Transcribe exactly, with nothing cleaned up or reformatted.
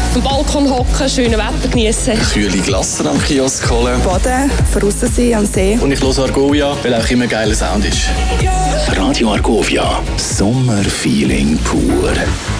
auf dem Balkon hocken, schönes Wetter genießen. Kühle Glasse am Kiosk holen. Baden, draussen sein am See. Und ich höre Argovia, weil auch immer geiler Sound ist. Radio Argovia, Sommerfeeling pur.